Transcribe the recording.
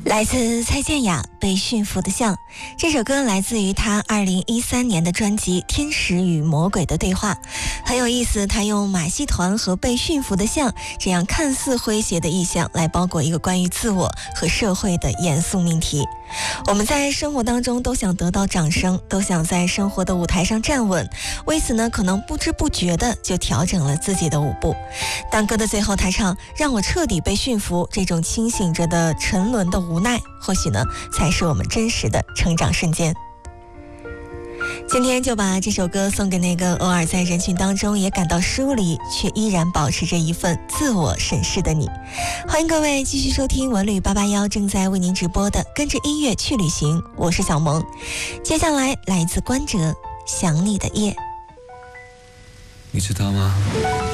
来自蔡健雅《被驯服的象》，这首歌来自于她2013年的专辑《天使与魔鬼的对话》，很有意思。她用马戏团和被驯服的象这样看似诙谐的意象来包裹一个关于自我和社会的严肃命题。我们在生活当中都想得到掌声，都想在生活的舞台上站稳，为此呢，可能不知不觉的就调整了自己的舞步。当歌的最后他唱让我彻底被驯服，这种清醒着的沉沦的无奈，或许呢才是我们真实的成长瞬间。今天就把这首歌送给那个偶尔在人群当中也感到疏离，却依然保持着一份自我审视的你。欢迎各位继续收听文旅881正在为您直播的跟着音乐去旅行，我是小萌。接下来来自关喆想你的夜。 你知道吗？